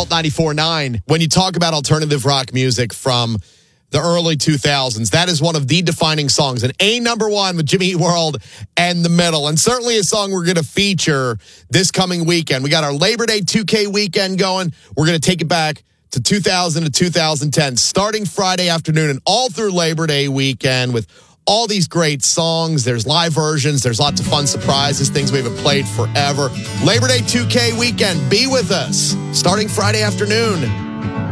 Alt 94.9. When you talk about alternative rock music from the early 2000s, that is one of the defining songs. And a number one with Jimmy Eat World and The Middle. And certainly a song we're going to feature this coming weekend. We got our Labor Day 2K weekend going. We're going to take it back to 2000 to 2010, starting Friday afternoon and all through Labor Day weekend with all these great songs. There's live versions. There's lots of fun surprises, things we haven't played forever. Labor Day 2K weekend. Be with us starting Friday afternoon.